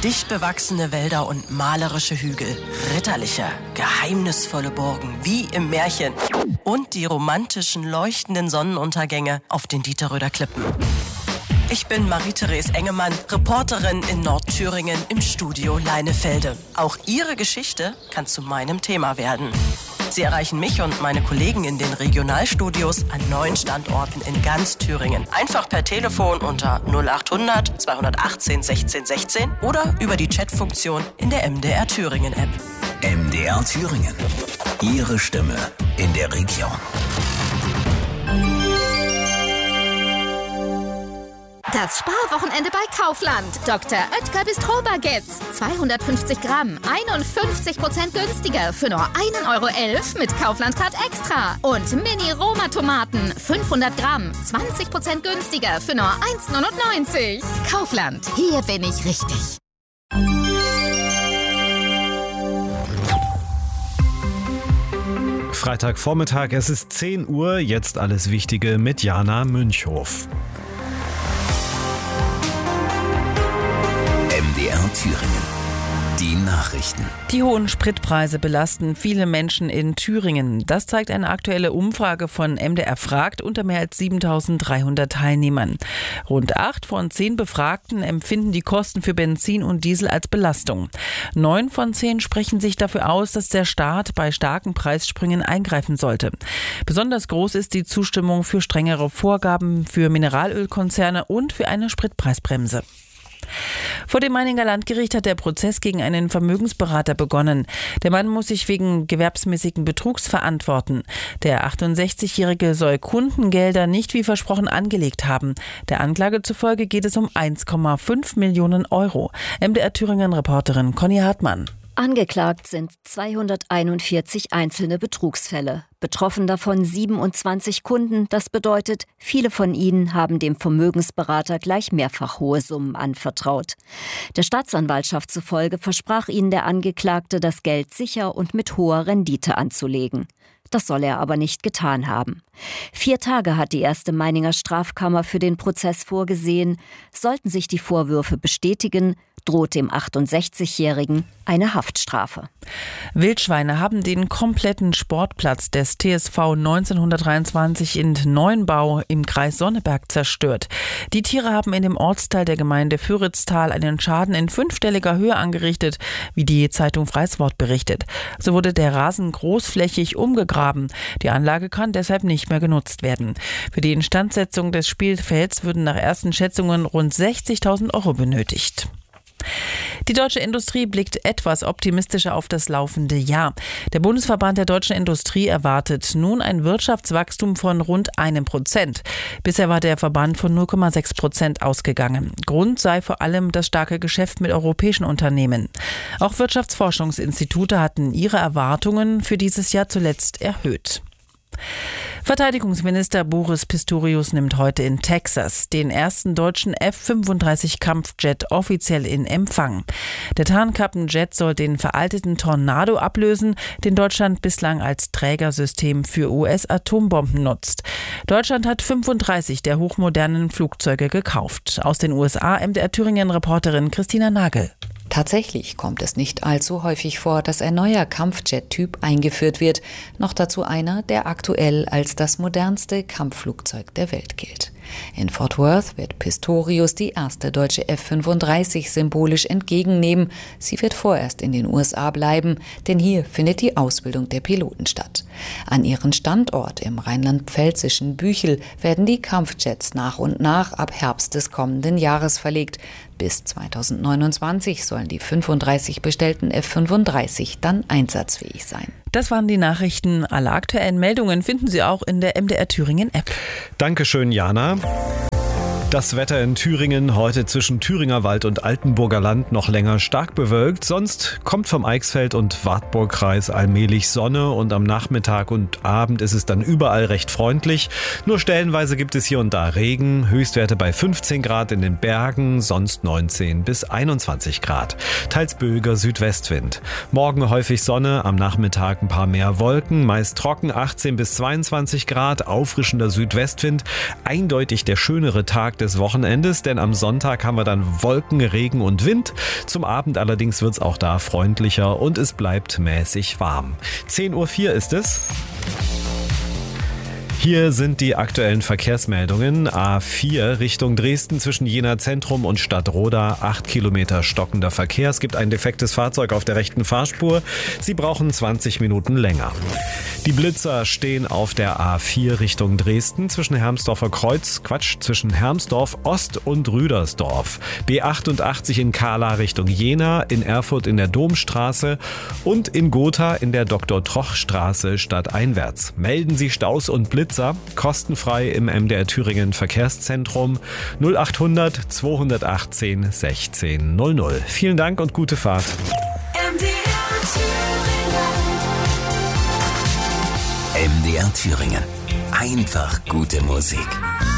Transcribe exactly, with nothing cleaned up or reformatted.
Dicht bewachsene Wälder und malerische Hügel. Ritterliche, geheimnisvolle Burgen, wie im Märchen. Und die romantischen, leuchtenden Sonnenuntergänge auf den Dieterröder Klippen. Ich bin Marie-Therese Engemann, Reporterin in Nordthüringen im Studio Leinefelde. Auch Ihre Geschichte kann zu meinem Thema werden. Sie erreichen mich und meine Kollegen in den Regionalstudios an neun Standorten in ganz Thüringen. Einfach per Telefon unter null acht hundert zweihundertachtzehn sechzehn sechzehn oder über die Chatfunktion in der M D R Thüringen App. M D R Thüringen. Ihre Stimme in der Region. Das Sparwochenende bei Kaufland. Doktor Oetker Bistro Baguettes. zweihundertfünfzig Gramm, einundfünfzig Prozent günstiger für nur ein Euro elf mit Kaufland-Card Extra. Und Mini-Roma-Tomaten, fünfhundert Gramm, zwanzig Prozent günstiger für nur eins neunundneunzig. Kaufland, hier bin ich richtig. Freitagvormittag, es ist zehn Uhr, jetzt alles Wichtige mit Jana Münchhof. M D R Thüringen. Die Nachrichten. Die hohen Spritpreise belasten viele Menschen in Thüringen. Das zeigt eine aktuelle Umfrage von M D R Fragt unter mehr als siebentausenddreihundert Teilnehmern. Rund acht von zehn Befragten empfinden die Kosten für Benzin und Diesel als Belastung. Neun von zehn sprechen sich dafür aus, dass der Staat bei starken Preissprüngen eingreifen sollte. Besonders groß ist die Zustimmung für strengere Vorgaben für Mineralölkonzerne und für eine Spritpreisbremse. Vor dem Meininger Landgericht hat der Prozess gegen einen Vermögensberater begonnen. Der Mann muss sich wegen gewerbsmäßigen Betrugs verantworten. Der achtundsechzigjährige soll Kundengelder nicht wie versprochen angelegt haben. Der Anklage zufolge geht es um eins Komma fünf Millionen Euro. M D R Thüringen-Reporterin Conny Hartmann. Angeklagt sind zweihunderteinundvierzig einzelne Betrugsfälle. Betroffen davon siebenundzwanzig Kunden. Das bedeutet, viele von ihnen haben dem Vermögensberater gleich mehrfach hohe Summen anvertraut. Der Staatsanwaltschaft zufolge versprach ihnen der Angeklagte, das Geld sicher und mit hoher Rendite anzulegen. Das soll er aber nicht getan haben. Vier Tage hat die erste Meininger Strafkammer für den Prozess vorgesehen. Sollten sich die Vorwürfe bestätigen, droht dem achtundsechzigjährigen eine Haftstrafe. Wildschweine haben den kompletten Sportplatz des T S V neunzehnhundertdreiundzwanzig in Neuenbau im Kreis Sonneberg zerstört. Die Tiere haben in dem Ortsteil der Gemeinde Füritztal einen Schaden in fünfstelliger Höhe angerichtet, wie die Zeitung Freies Wort berichtet. So wurde der Rasen großflächig umgegraben. Die Anlage kann deshalb nicht mehr genutzt werden. Für die Instandsetzung des Spielfelds würden nach ersten Schätzungen rund sechzigtausend Euro benötigt. Die deutsche Industrie blickt etwas optimistischer auf das laufende Jahr. Der Bundesverband der deutschen Industrie erwartet nun ein Wirtschaftswachstum von rund einem Prozent. Bisher war der Verband von null Komma sechs Prozent ausgegangen. Grund sei vor allem das starke Geschäft mit europäischen Unternehmen. Auch Wirtschaftsforschungsinstitute hatten ihre Erwartungen für dieses Jahr zuletzt erhöht. Verteidigungsminister Boris Pistorius nimmt heute in Texas den ersten deutschen F fünfunddreißig Kampfjet offiziell in Empfang. Der Tarnkappenjet soll den veralteten Tornado ablösen, den Deutschland bislang als Trägersystem für U S-Atombomben nutzt. Deutschland hat fünfunddreißig der hochmodernen Flugzeuge gekauft. Aus den U S A M D R Thüringen-Reporterin Christina Nagel. Tatsächlich kommt es nicht allzu häufig vor, dass ein neuer Kampfjet-Typ eingeführt wird, noch dazu einer, der aktuell als das modernste Kampfflugzeug der Welt gilt. In Fort Worth wird Pistorius die erste deutsche F fünfunddreißig symbolisch entgegennehmen. Sie wird vorerst in den U S A bleiben, denn hier findet die Ausbildung der Piloten statt. An ihren Standort im rheinland-pfälzischen Büchel werden die Kampfjets nach und nach ab Herbst des kommenden Jahres verlegt. Bis zweitausendneunundzwanzig sollen die fünfunddreißig bestellten F fünfunddreißig dann einsatzfähig sein. Das waren die Nachrichten. Alle aktuellen Meldungen finden Sie auch in der M D R Thüringen App. Dankeschön, Jana. Das Wetter in Thüringen heute zwischen Thüringer Wald und Altenburger Land noch länger stark bewölkt. Sonst kommt vom Eichsfeld und Wartburgkreis allmählich Sonne und am Nachmittag und Abend ist es dann überall recht freundlich. Nur stellenweise gibt es hier und da Regen. Höchstwerte bei fünfzehn Grad in den Bergen, sonst neunzehn bis einundzwanzig Grad. Teils böiger Südwestwind. Morgen häufig Sonne, am Nachmittag ein paar mehr Wolken, meist trocken achtzehn bis zweiundzwanzig Grad, auffrischender Südwestwind. Eindeutig der schönere Tag Tag des Wochenendes, denn am Sonntag haben wir dann Wolken, Regen und Wind. Zum Abend allerdings wird es auch da freundlicher und es bleibt mäßig warm. zehn Uhr vier ist es. Hier sind die aktuellen Verkehrsmeldungen. A vier Richtung Dresden zwischen Jena Zentrum und Stadtroda. acht Kilometer stockender Verkehr. Es gibt ein defektes Fahrzeug auf der rechten Fahrspur. Sie brauchen zwanzig Minuten länger. Die Blitzer stehen auf der A vier Richtung Dresden zwischen Hermsdorfer Kreuz, Quatsch, zwischen Hermsdorf Ost und Rüdersdorf. B achtundachtzig in Kahla Richtung Jena, in Erfurt in der Domstraße und in Gotha in der Doktor-Troch-Straße stadteinwärts. Melden Sie Staus und Blitzer kostenfrei im M D R Thüringen Verkehrszentrum null achthundert zweihundertachtzehn sechzehn null null. Vielen Dank und gute Fahrt. M D R Thüringen. Einfach gute Musik.